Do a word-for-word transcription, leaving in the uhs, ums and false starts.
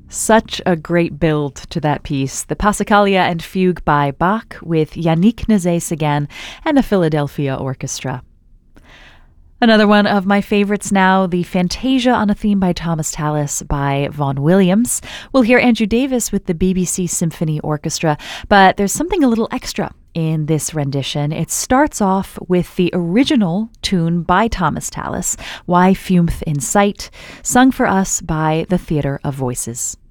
Such a great build to that piece. The Passacaglia and Fugue by Bach with Yannick Nézet-Séguin and the Philadelphia Orchestra. Another one of my favorites now, the Fantasia on a Theme by Thomas Tallis by Vaughan Williams. We'll hear Andrew Davis with the B B C Symphony Orchestra, but there's something a little extra in this rendition. It starts off with the original tune by Thomas Tallis, Why Fumed in Sight, sung for us by the Theatre of Voices.